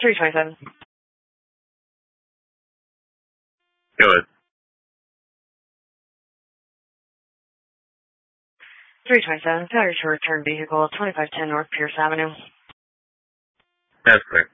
327. Go ahead. 327, failure to return vehicle, 2510 North Pierce Avenue. That's correct.